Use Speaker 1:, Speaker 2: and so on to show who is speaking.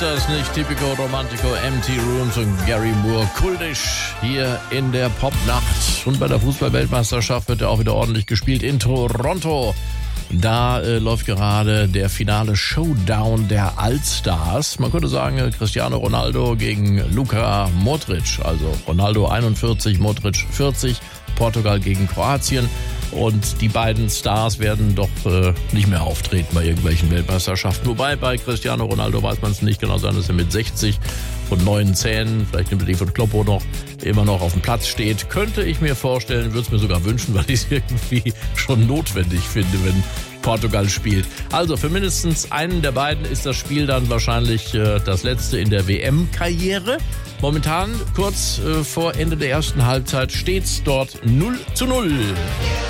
Speaker 1: das nicht? Typico Romantico, Empty Rooms und Gary Moore. Kultisch hier in der Popnacht. Und bei der Fußball-Weltmeisterschaft wird ja auch wieder ordentlich gespielt in Toronto. Da läuft gerade der finale Showdown der Allstars. Man könnte sagen, Cristiano Ronaldo gegen Luka Modric. Also Ronaldo 41, Modric 40. Portugal gegen Kroatien. Und die beiden Stars werden doch nicht mehr auftreten bei irgendwelchen Weltmeisterschaften. Wobei bei Cristiano Ronaldo weiß man es nicht genau sein, dass er mit 60 und 9 Zähnen, vielleicht nimmt er die von Kloppo noch, immer noch auf dem Platz steht. Könnte ich mir vorstellen, würde es mir sogar wünschen, weil ich es irgendwie schon notwendig finde, wenn Portugal spielt. Also für mindestens einen der beiden ist das Spiel dann wahrscheinlich das letzte in der WM-Karriere. Momentan, kurz vor Ende der ersten Halbzeit, steht's dort 0:0.